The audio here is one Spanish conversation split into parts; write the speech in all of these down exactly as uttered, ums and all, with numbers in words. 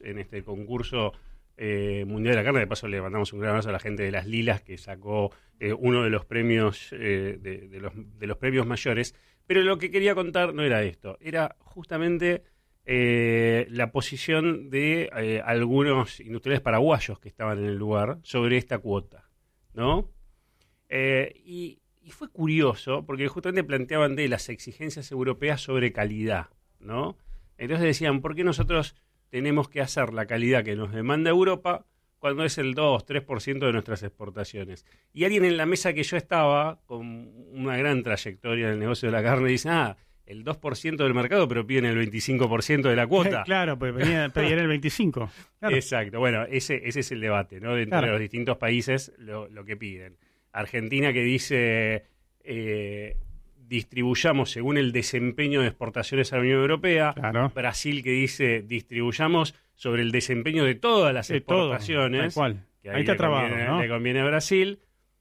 en este concurso eh, mundial de la carne. De paso le mandamos un gran abrazo a la gente de Las Lilas que sacó eh, uno de los premios eh, de, de, los, de los premios mayores. Pero lo que quería contar no era esto, era justamente eh, la posición de eh, algunos industriales paraguayos que estaban en el lugar sobre esta cuota, ¿no? Eh, y, y fue curioso porque justamente planteaban de las exigencias europeas sobre calidad, ¿no? Entonces decían, ¿por qué nosotros tenemos que hacer la calidad que nos demanda Europa cuando es el dos, tres por ciento de nuestras exportaciones? Y alguien en la mesa que yo estaba, con una gran trayectoria en el negocio de la carne, dice, ah, el dos por ciento del mercado, pero piden el veinticinco por ciento de la cuota. Claro, pues pedían el veinticinco por ciento. Claro. Exacto, bueno, ese, ese es el debate, ¿no? Dentro claro. de los distintos países, lo, lo que piden. Argentina que dice... Eh, distribuyamos según el desempeño de exportaciones a la Unión Europea. Claro. Brasil que dice distribuyamos sobre el desempeño de todas las de exportaciones. Todo, cual. Que ahí, ahí está le, trabajo, conviene, ¿no? le conviene a Brasil.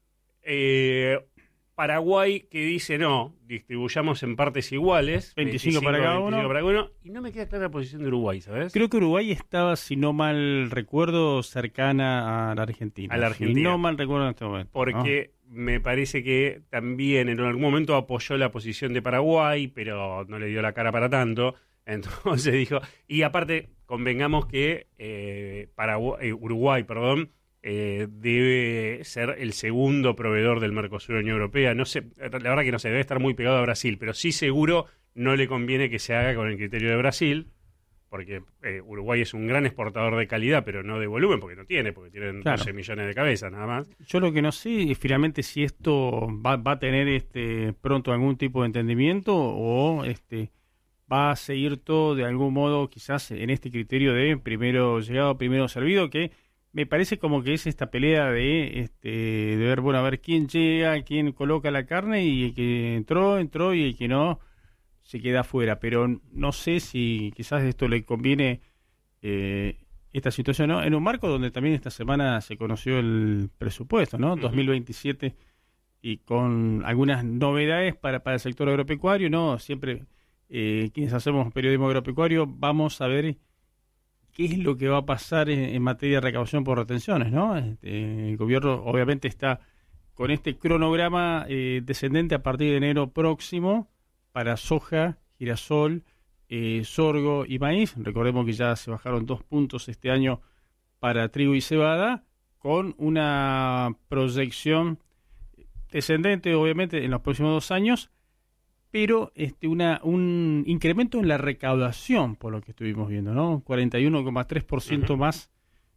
Eh, Paraguay que dice no, distribuyamos en partes iguales. veinticinco, veinticinco para cada uno. Para cada uno. Y no me queda clara la posición de Uruguay, ¿sabes? Creo que Uruguay estaba, si no mal recuerdo, cercana a la Argentina. A la Argentina. Si no mal recuerdo en este momento. Porque... ¿no? Me parece que también en algún momento apoyó la posición de Paraguay, pero no le dio la cara para tanto. Entonces dijo, y aparte convengamos que eh, Paraguay, eh, Uruguay, perdón, eh, debe ser el segundo proveedor del Mercosur Unión Europea. No sé, la verdad que no se debe estar muy pegado a Brasil, pero sí seguro no le conviene que se haga con el criterio de Brasil. Porque eh, Uruguay es un gran exportador de calidad, pero no de volumen, porque no tiene, porque tienen claro. doce millones de cabezas nada más. Yo lo que no sé es finalmente si esto va, va a tener este pronto algún tipo de entendimiento o este va a seguir todo de algún modo quizás en este criterio de primero llegado, primero servido, que me parece como que es esta pelea de este de ver, bueno, a ver quién llega, quién coloca la carne y el que entró, entró y el que no... se queda afuera, pero no sé si quizás esto le conviene eh, esta situación, ¿no? En un marco donde también esta semana se conoció el presupuesto, ¿no? Uh-huh. dos mil veintisiete y con algunas novedades para, para el sector agropecuario, ¿no? Siempre eh, quienes hacemos periodismo agropecuario vamos a ver qué es lo que va a pasar en, en materia de recaudación por retenciones, ¿no? Este, el gobierno obviamente está con este cronograma eh, descendente a partir de enero próximo para soja, girasol, eh, sorgo y maíz. Recordemos que ya se bajaron dos puntos este año para trigo y cebada, con una proyección descendente, obviamente, en los próximos dos años, pero este una un incremento en la recaudación, por lo que estuvimos viendo, ¿no? cuarenta y uno coma tres por ciento uh-huh. más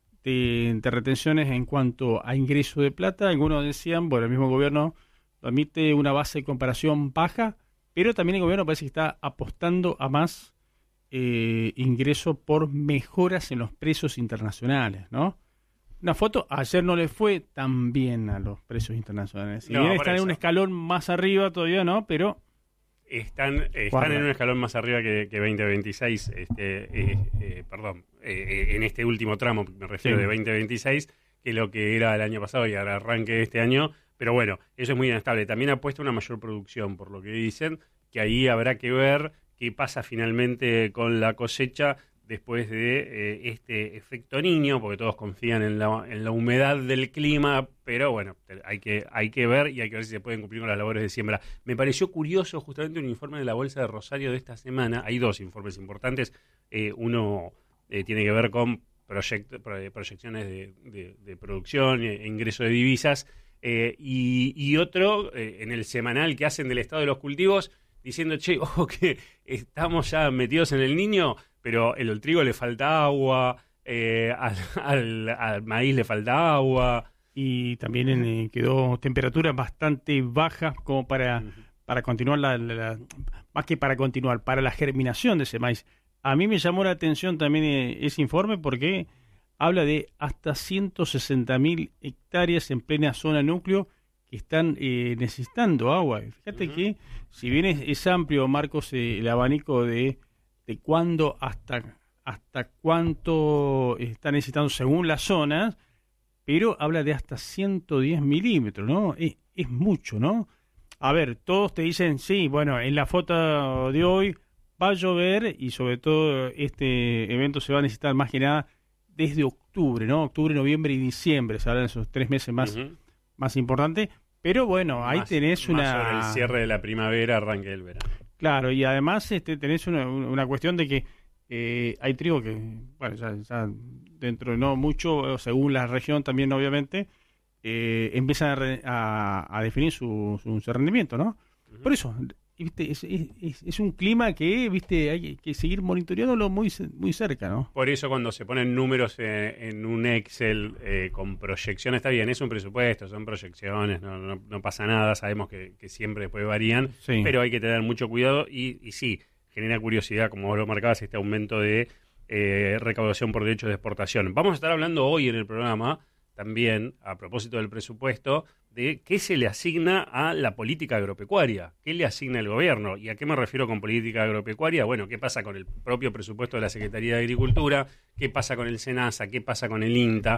de, de retenciones en cuanto a ingreso de plata. Algunos decían, bueno, el mismo gobierno admite una base de comparación baja, pero también el gobierno parece que está apostando a más eh, ingreso por mejoras en los precios internacionales, ¿no? Una foto, ayer no le fue tan bien a los precios internacionales. Si no, bien están en un escalón más arriba todavía, ¿no? Pero... Están, están en un escalón más arriba que, que veinte veintiséis, este, eh, eh, perdón, eh, en este último tramo, me refiero sí. de veinte veintiséis, que lo que era el año pasado y al arranque de este año. Pero bueno, eso es muy inestable. También ha puesto una mayor producción, por lo que dicen, que ahí habrá que ver qué pasa finalmente con la cosecha después de eh, este efecto niño, porque todos confían en la, en la humedad del clima, pero bueno, hay que, hay que ver y hay que ver si se pueden cumplir con las labores de siembra. Me pareció curioso justamente un informe de la Bolsa de Rosario de esta semana. Hay dos informes importantes. Eh, uno eh, tiene que ver con proyect, proyecciones de, de, de producción e ingreso de divisas, Eh, y, y otro eh, en el semanal que hacen del estado de los cultivos, diciendo, che, ojo que estamos ya metidos en el niño, pero el, el trigo le falta agua, eh, al, al, al maíz le falta agua. Y también eh, quedó temperaturas bastante bajas como para, uh-huh. para continuar, la, la, la, más que para continuar, para la germinación de ese maíz. A mí me llamó la atención también eh, ese informe porque... habla de hasta ciento sesenta mil hectáreas en plena zona núcleo que están eh, necesitando agua. Fíjate uh-huh. que, si bien es, es amplio, Marcos, eh, el abanico de, de cuándo hasta, hasta cuánto está necesitando según las zonas, pero habla de hasta ciento diez milímetros, ¿no? Es, es mucho, ¿no? A ver, todos te dicen, sí, bueno, en la foto de hoy va a llover y sobre todo este evento se va a necesitar más que nada desde octubre, ¿no? Octubre, noviembre y diciembre, se hablan de esos tres meses más, uh-huh. más importantes. Pero bueno, ahí más, tenés más una... sobre el cierre de la primavera, arranque del verano. Claro, y además este, tenés una, una cuestión de que eh, hay trigo que, bueno, ya, ya dentro de no mucho, según la región también obviamente, eh, empiezan a, re, a, a definir su, su, su rendimiento, ¿no? Uh-huh. Por eso, ¿viste? Es, es, es un clima que, viste, hay que seguir monitoreándolo muy, muy cerca, ¿no? Por eso cuando se ponen números en, en un Excel eh, con proyecciones, está bien, es un presupuesto, son proyecciones, no, no, no pasa nada, sabemos que, que siempre después varían, sí. pero hay que tener mucho cuidado y, y sí, genera curiosidad, como vos lo marcabas, este aumento de eh, recaudación por derechos de exportación. Vamos a estar hablando hoy en el programa, también, a propósito del presupuesto, de qué se le asigna a la política agropecuaria, qué le asigna el gobierno. ¿Y a qué me refiero con política agropecuaria? Bueno, qué pasa con el propio presupuesto de la Secretaría de Agricultura, qué pasa con el SENASA, qué pasa con el INTA,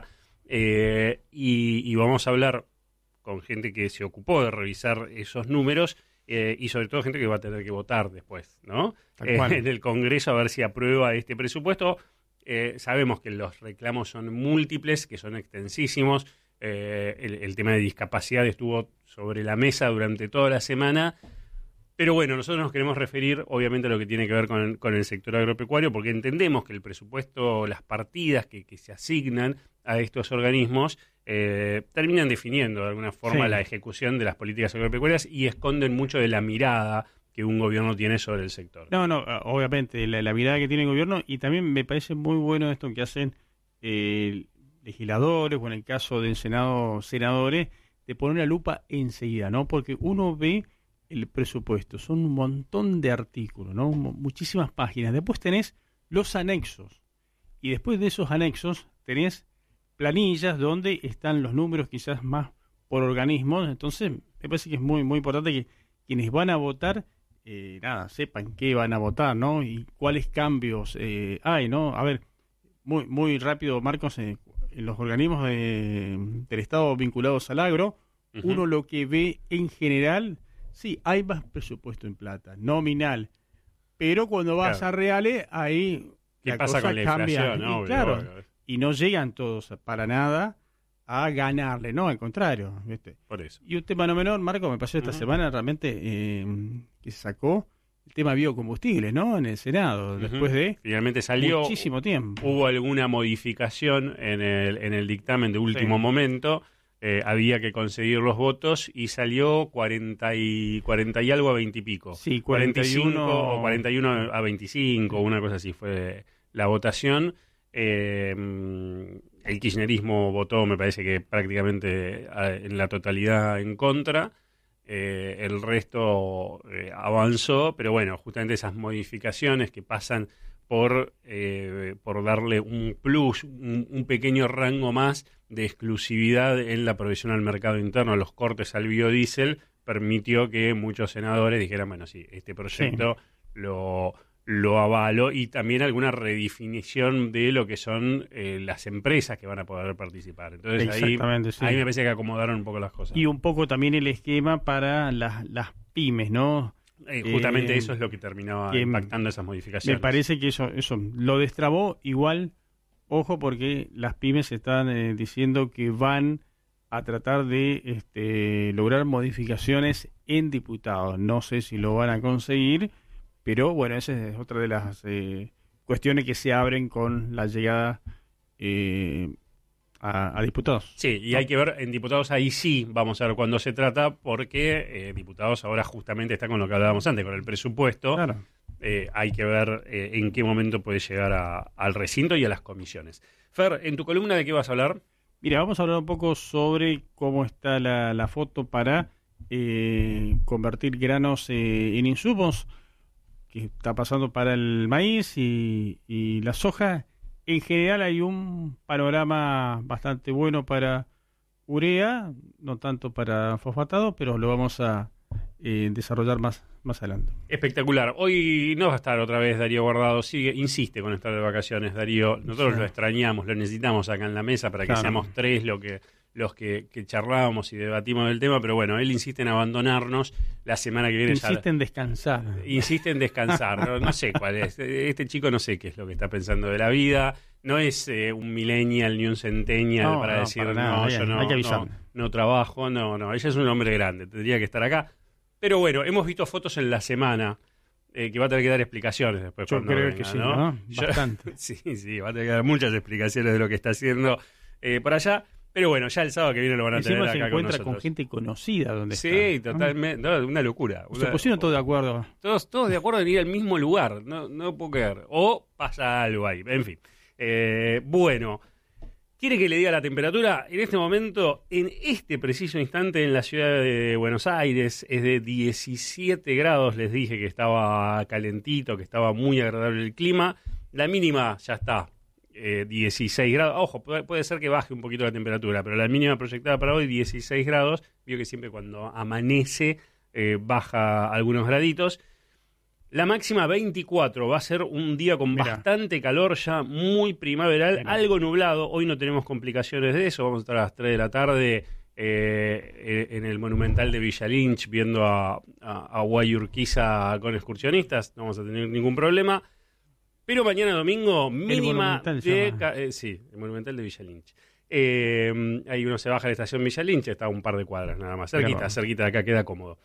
eh, y, y vamos a hablar con gente que se ocupó de revisar esos números, eh, y sobre todo gente que va a tener que votar después, ¿no? Eh, en el Congreso a ver si aprueba este presupuesto. Eh, sabemos que los reclamos son múltiples, que son extensísimos. Eh, el, el tema de discapacidad estuvo sobre la mesa durante toda la semana, pero bueno, nosotros nos queremos referir obviamente a lo que tiene que ver con, con el sector agropecuario, porque entendemos que el presupuesto, las partidas que, que se asignan a estos organismos eh, terminan definiendo de alguna forma sí. la ejecución de las políticas agropecuarias y esconden mucho de la mirada que un gobierno tiene sobre el sector. No, no, obviamente la, la mirada que tiene el gobierno, y también me parece muy bueno esto que hacen eh, legisladores, o en el caso del Senado, senadores, de poner la lupa enseguida, ¿no? Porque uno ve el presupuesto, son un montón de artículos, ¿no? Muchísimas páginas. Después tenés los anexos, y después de esos anexos tenés planillas donde están los números quizás más por organismos. Entonces me parece que es muy, muy importante que quienes van a votar Eh, nada, sepan qué van a votar, ¿no? Y cuáles cambios eh, hay, ¿no? A ver, muy muy rápido, Marcos, eh, en los organismos de, del Estado vinculados al agro, uh-huh. uno lo que ve en general, sí, hay más presupuesto en plata, nominal, pero cuando vas claro. a reales, ahí ¿Qué la pasa cosa con la cambia. inflación? Y, ¿no? claro, obvio, obvio. Y no llegan todos para nada a ganarle, no, al contrario, ¿viste? Por eso. Y un tema no menor, Marco, me pasó esta uh-huh. semana realmente eh, que se sacó el tema biocombustibles, ¿no? En el Senado, uh-huh. después de finalmente salió muchísimo tiempo. Hubo alguna modificación en el en el dictamen de último sí. momento, eh, había que conseguir los votos y salió cuarenta y cuarenta y algo a veinte y pico. Sí, cuarenta y uno cuarenta y cinco o cuarenta y uno a veinticinco, una cosa así fue la votación. Eh, el kirchnerismo votó, me parece que prácticamente en la totalidad en contra, eh, el resto eh, avanzó, pero bueno, justamente esas modificaciones que pasan por, eh, por darle un plus, un, un pequeño rango más de exclusividad en la provisión al mercado interno, los cortes al biodiesel, permitió que muchos senadores dijeran, bueno, sí, este proyecto sí. lo... lo avalo, y también alguna redefinición de lo que son eh, las empresas que van a poder participar. Entonces ahí, sí. ahí me parece que acomodaron un poco las cosas. Y un poco también el esquema para las, las pymes, ¿no? Eh, justamente eh, eso es lo que terminaba que impactando esas modificaciones. Me parece que eso, eso lo destrabó. Igual, ojo, porque las pymes están eh, diciendo que van a tratar de este, lograr modificaciones en diputados. No sé si lo van a conseguir, pero bueno, esa es otra de las eh, cuestiones que se abren con la llegada eh, a, a diputados. Sí, y ¿no? hay que ver, en diputados ahí sí vamos a ver cuándo se trata, porque eh, diputados ahora justamente está con lo que hablábamos antes, con el presupuesto. Claro. Eh, hay que ver eh, en qué momento puede llegar a, al recinto y a las comisiones. Fer, ¿en tu columna de qué vas a hablar? Mira, vamos a hablar un poco sobre cómo está la, la foto para eh, convertir granos eh, en insumos, que está pasando para el maíz y, y la soja. En general hay un panorama bastante bueno para urea, no tanto para fosfatado, pero lo vamos a eh, desarrollar más, más adelante. Espectacular. Hoy no va a estar otra vez Darío Guardado, sigue, insiste con estar de vacaciones, Darío. Nosotros sí. lo extrañamos, lo necesitamos acá en la mesa para que claro. seamos tres lo que los que, que charlábamos y debatimos del tema, pero bueno, él insiste en abandonarnos la semana que viene. Insiste ya, en descansar. Insiste en descansar, no, no sé cuál es. Este chico no sé qué es lo que está pensando de la vida, no es eh, un millennial ni un centennial no, para no, decir, para nada, no, yo no, hay que no, no trabajo, no, no, ella es un hombre grande, tendría que estar acá. Pero bueno, hemos visto fotos en la semana, eh, que va a tener que dar explicaciones después. Yo creo venga, que sí, ¿no? ¿no? Bastante. Yo, sí, sí, va a tener que dar muchas explicaciones de lo que está haciendo eh, por allá. Pero bueno, ya el sábado que viene lo van a Encima tener acá se encuentra con nosotros. Con gente conocida donde sí, está. Sí, totalmente, no, una locura. Se pusieron todos de acuerdo. Todos, todos de acuerdo en ir al mismo lugar, no, no puedo creer. O pasa algo ahí, en fin. Eh, bueno, ¿quiere que le diga la temperatura? En este momento, en este preciso instante en la ciudad de Buenos Aires, es de diecisiete grados. Les dije que estaba calentito, que estaba muy agradable el clima. La mínima ya está. Eh, dieciséis grados, ojo, puede, puede ser que baje un poquito la temperatura, pero la mínima proyectada para hoy, dieciséis grados. Vio que siempre cuando amanece eh, baja algunos graditos. La máxima veinticuatro, va a ser un día con Mirá. bastante calor, ya muy primaveral, Mirá. algo nublado. Hoy no tenemos complicaciones de eso, vamos a estar a las tres de la tarde eh, en el Monumental de Villa Lynch viendo a, a, a Guayurquiza con excursionistas, no vamos a tener ningún problema. Pero mañana domingo, mínima de... Eh, sí, el Monumental de Villa Lynch. Eh, ahí uno se baja a la estación Villa Lynch, está a un par de cuadras nada más. Cerquita, claro. cerquita de acá, queda cómodo.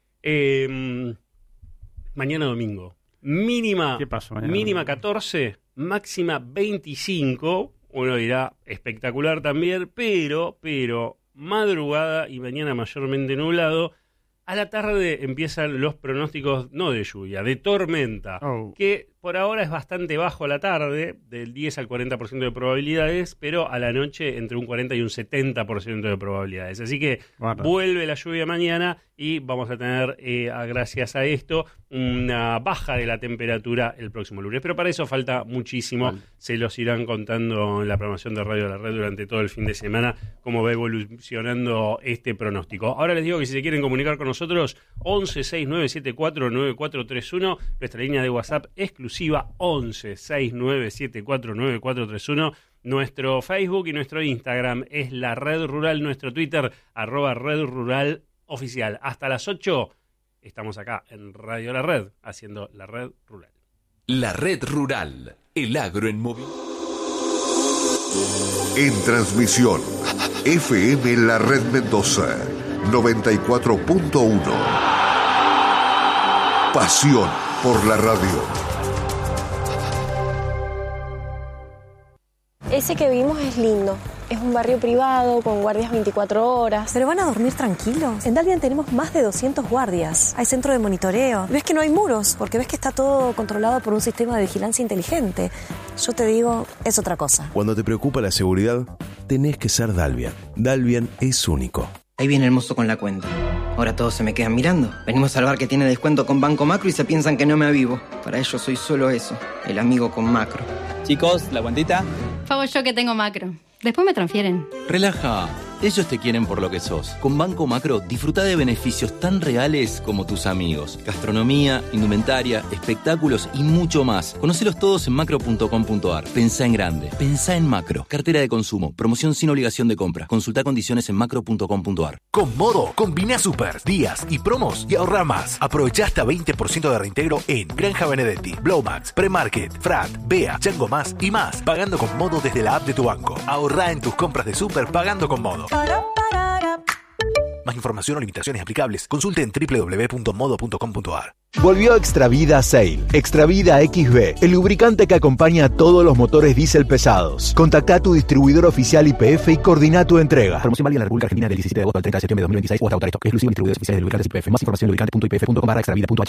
Eh, mañana domingo, mínima, ¿Qué pasó mañana mínima domingo? catorce, máxima veinticinco. Uno dirá, espectacular también, pero, pero, madrugada y mañana mayormente nublado. A la tarde empiezan los pronósticos, no de lluvia, de tormenta, oh. que por ahora es bastante bajo a la tarde, del diez al cuarenta por ciento de probabilidades, pero a la noche entre un cuarenta y un setenta por ciento de probabilidades. Así que Guarda. vuelve la lluvia mañana y vamos a tener, eh, gracias a esto, una baja de la temperatura el próximo lunes. Pero para eso falta muchísimo, vale. se los irán contando en la programación de Radio La Red durante todo el fin de semana, cómo va evolucionando este pronóstico. Ahora les digo que si se quieren comunicar con nosotros, once sesenta y nueve setenta y cuatro noventa y cuatro treinta y uno, nuestra línea de WhatsApp exclusiva once sesenta y nueve setenta y cuatro noventa y cuatro treinta y uno, nuestro Facebook y nuestro Instagram es La Red Rural, nuestro Twitter, arroba Red Rural Oficial. Hasta las ocho estamos acá en Radio La Red, haciendo La Red Rural. La Red Rural, el agro en movimiento. En transmisión, F M La Red Mendoza, noventa y cuatro punto uno. Pasión por la radio. Ese que vimos es lindo. Es un barrio privado con guardias veinticuatro horas. ¿Pero van a dormir tranquilos? En Dalvian tenemos más de doscientos guardias. Hay centro de monitoreo. Ves que no hay muros, porque ves que está todo controlado por un sistema de vigilancia inteligente. Yo te digo, es otra cosa. Cuando te preocupa la seguridad, tenés que ser Dalvian. Dalvian es único. Ahí viene el mozo con la cuenta. Ahora todos se me quedan mirando. Venimos al bar que tiene descuento con Banco Macro y se piensan que no me avivo. Para ellos soy solo eso, el amigo con Macro. Chicos, ¿la cuentita? Pago yo que tengo Macro. Después me transfieren. Relaja. Ellos te quieren por lo que sos. Con Banco Macro disfruta de beneficios tan reales como tus amigos. Gastronomía, indumentaria, espectáculos y mucho más. Conócelos todos en macro punto com punto ar. Pensá en grande. Pensá en Macro. Cartera de consumo. Promoción sin obligación de compra. Consulta condiciones en macro punto com punto ar. Con Modo, combina super, días y promos y ahorra más. Aprovecha hasta veinte por ciento de reintegro en Granja Benedetti, Blowmax, Premarket, Frat, Bea, Chango Más y más. Pagando con Modo desde la app de tu banco. Ahorra en tus compras de super pagando con Modo. Más información o limitaciones aplicables, consulte en doble u doble u doble u punto modo punto com punto ar. Volvió Extravida Sail, Extravida X B, el lubricante que acompaña a todos los motores diésel pesados. Contacta a tu distribuidor oficial I P F y coordina tu entrega. Promoción válida en la República Argentina del diecisiete de agosto al treinta de septiembre de dos mil veintiséis o hasta agotar stock. Exclusivo en distribuidores oficiales de lubricantes I P F. Más información en lubricante punto i p f punto com barra extravida punto h